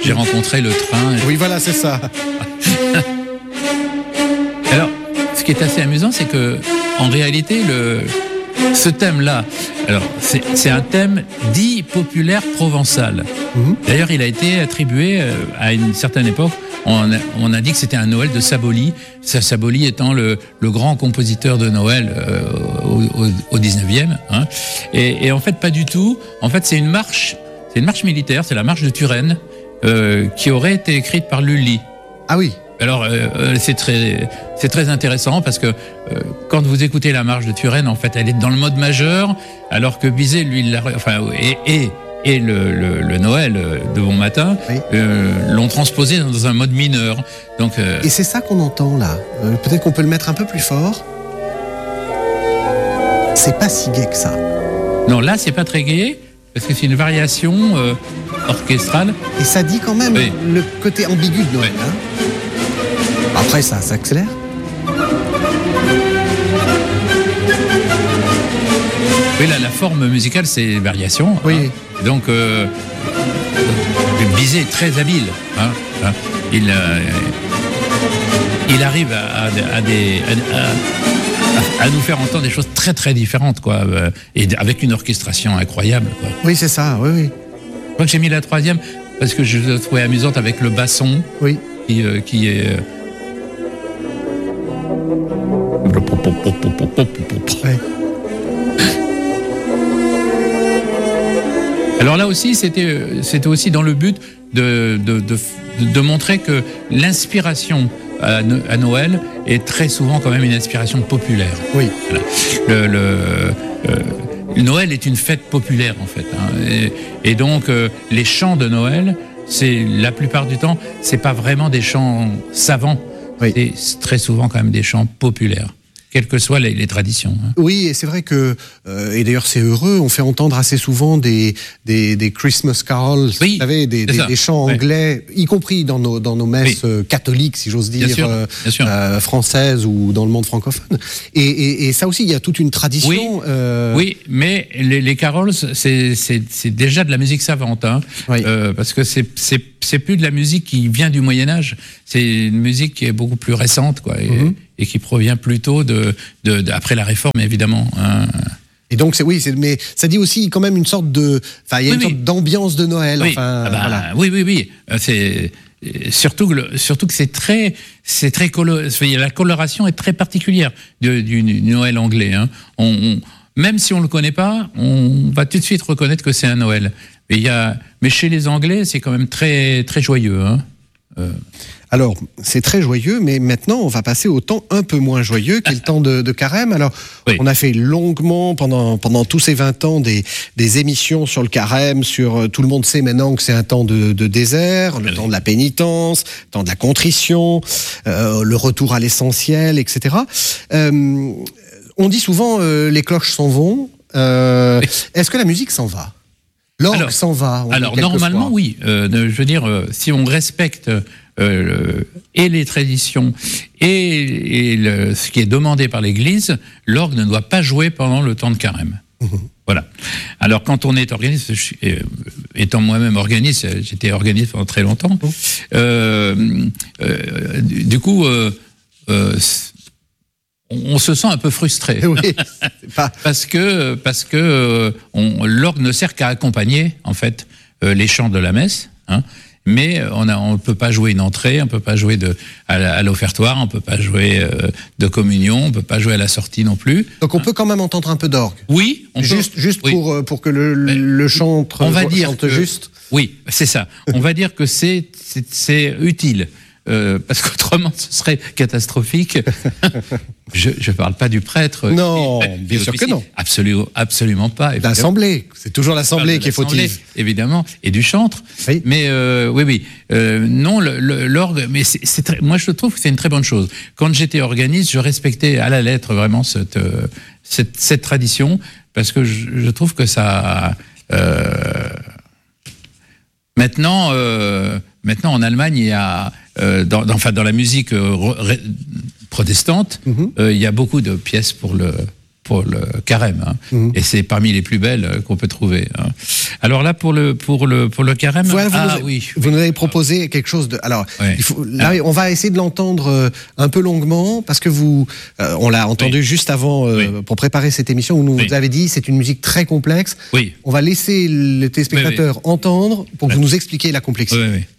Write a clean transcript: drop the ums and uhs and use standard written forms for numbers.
J'ai rencontré le train. Oui, voilà, c'est ça. Alors, ce qui est assez amusant, c'est que, en réalité, ce thème-là, alors c'est un thème dit populaire provençal. D'ailleurs, il a été attribué à une certaine époque. On a dit que c'était un Noël de Saboli. Saboli étant le grand compositeur de Noël au 19e. Hein. Et en fait, pas du tout. En fait, c'est une marche militaire. C'est la marche de Turenne qui aurait été écrite par Lully. Ah oui. Alors, c'est très intéressant parce que quand vous écoutez la marche de Turenne, en fait, elle est dans le mode majeur, alors que Bizet, lui, et le Noël de Bon Matin l'ont transposé dans un mode mineur. Donc, et c'est ça qu'on entend là. Peut-être qu'on peut le mettre un peu plus fort. C'est pas si gai que ça. Non, là, c'est pas très gai parce que c'est une variation orchestrale. Et ça dit quand même le côté ambigu de Noël. Hein. Après, ça s'accélère. Oui, là, la forme musicale, c'est variation. Oui. Hein. Donc, Bizet est très habile. Hein. Il arrive à nous faire entendre des choses très, très différentes, quoi. Et avec une orchestration incroyable, quoi. Oui, c'est ça, oui. Je crois que j'ai mis la troisième parce que je la trouvais amusante avec le basson. Oui. Qui est... Ouais. Alors là aussi, c'était aussi dans le but de montrer que l'inspiration à Noël est très souvent quand même une inspiration populaire. Oui. Voilà. Noël est une fête populaire en fait. Hein, et donc les chants de Noël, c'est la plupart du temps, c'est pas vraiment des chants savants. Oui. C'est très souvent quand même des chants populaires, quelles que soient les traditions. Hein. Oui, et c'est vrai que, et d'ailleurs c'est heureux, on fait entendre assez souvent des Christmas carols, oui, vous savez, des chants anglais, y compris dans nos messes catholiques, si j'ose dire, bien sûr. Françaises ou dans le monde francophone. Et ça aussi, il y a toute une tradition. Oui, mais les carols, c'est déjà de la musique savante, hein, parce que c'est plus de la musique qui vient du Moyen-Âge, c'est une musique qui est beaucoup plus récente, quoi. Et qui provient plutôt après la Réforme, évidemment. Hein. Et donc, mais ça dit aussi quand même une sorte il y a une sorte d'ambiance de Noël. Oui. Enfin, voilà. Oui. C'est surtout que c'est très la coloration est très particulière du Noël anglais. Hein. Même si on le connaît pas, on va tout de suite reconnaître que c'est un Noël. Mais chez les Anglais, c'est quand même très très joyeux. Hein. Alors, c'est très joyeux, mais maintenant, on va passer au temps un peu moins joyeux, qui est le temps de Carême. Alors, on a fait longuement, pendant tous ces 20 ans, des émissions sur le Carême, tout le monde sait maintenant que c'est un temps de désert, le temps de la pénitence, le temps de la contrition, le retour à l'essentiel, etc. On dit souvent, les cloches s'en vont. Est-ce que la musique s'en va ? L'orgue s'en va. Alors, normalement, oui. Je veux dire, si on respecte et les traditions et ce qui est demandé par l'Église, l'orgue ne doit pas jouer pendant le temps de Carême. Voilà. Alors quand on est organiste, étant moi-même organiste, j'étais organiste pendant très longtemps. Du coup, on se sent un peu frustré. Oui, parce que l'orgue ne sert qu'à accompagner en fait les chants de la messe. Hein. Mais on ne peut pas jouer une entrée, on ne peut pas jouer à l'offertoire, on ne peut pas jouer de communion, on ne peut pas jouer à la sortie non plus. Donc on peut quand même entendre un peu d'orgue. Oui. Juste pour que le chantre chante juste. Oui, c'est ça. On va dire que c'est utile. Parce qu'autrement, ce serait catastrophique. Je ne parle pas du prêtre. Non, bien sûr que non. Absolument pas. L'assemblée, c'est toujours l'assemblée qui est fautive. Évidemment, et du chantre. Oui. Mais non, l'orgue, mais moi je trouve que c'est une très bonne chose. Quand j'étais organiste, je respectais à la lettre vraiment cette tradition, parce que je trouve que ça... Maintenant, en Allemagne, il y a dans la musique protestante, il y a beaucoup de pièces pour carême, hein. Et c'est parmi les plus belles qu'on peut trouver. Hein. Alors là, pour le carême, vous nous avez proposé quelque chose de. Alors, là, on va essayer de l'entendre un peu longuement parce que on l'a entendu juste avant pour préparer cette émission. Vous nous avez dit c'est une musique très complexe. Oui. On va laisser les téléspectateurs entendre pour que vous nous expliquiez la complexité. Oui.